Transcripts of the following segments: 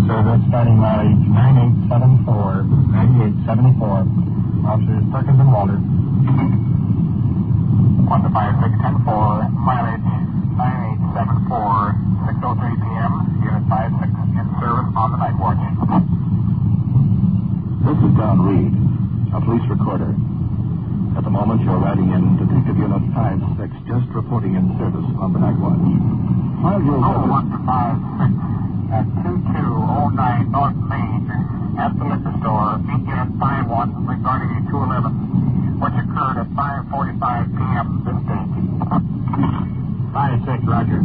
service starting mileage 9874. 9874. Officers Perkins and Walter. 1 to 5610-4, mileage 9874, 6:03 p.m. Unit 56 in service on the night watch. This is Don Reed, a police recorder. At the moment, you're riding in Detective Unit 56, just reporting in service on the night watch. While you're with us... 1 to 56 at 2209 North Main at the liquor store. Meet you at 51 regarding a 211, which occurred at 5:45 p.m. this day. 56, Roger.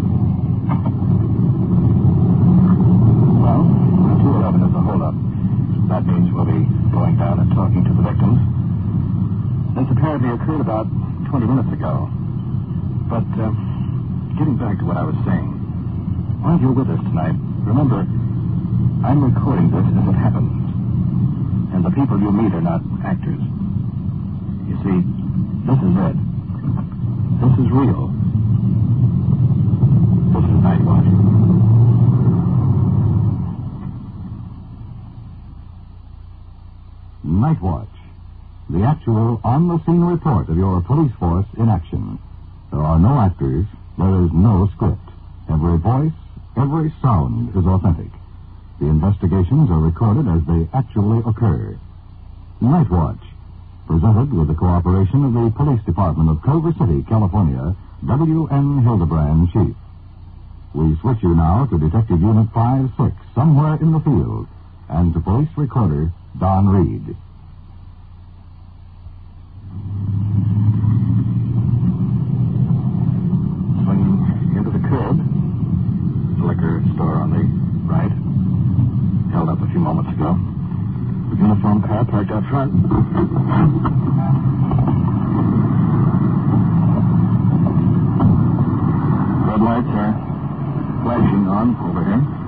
Well, 211 is a holdup. That means we'll be going down and talking to the victims. This apparently occurred about 20 minutes ago. But, getting back to what I was saying, while you're with us tonight, remember, I'm recording this as it happens. And the people you meet are not actors. You see, this is it. This is real. This is Night Watch. Night Watch, the actual on-the-scene report of your police force in action. There are no actors. There is no script. Every voice, every sound is authentic. The investigations are recorded as they actually occur. Night Watch, presented with the cooperation of the Police Department of Culver City, California, W.N. Hildebrand, Chief. We switch you now to Detective Unit 56, somewhere in the field, and to Police Recorder Don Reed. Swinging into the curb. The liquor store on the right. Held up a few moments ago. The uniform car parked out front. Red lights are flashing on over here.